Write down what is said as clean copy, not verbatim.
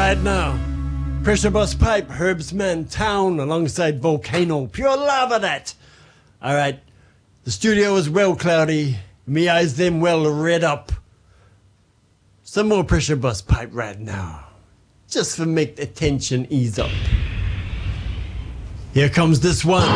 right now. Pressure Bus Pipe, Herbsman Town, alongside Volcano. Pure lava that. All right. The studio is well cloudy. Me eyes them well red up. Some more Pressure Bus Pipe right now. Just for make the tension ease up. Here comes this one.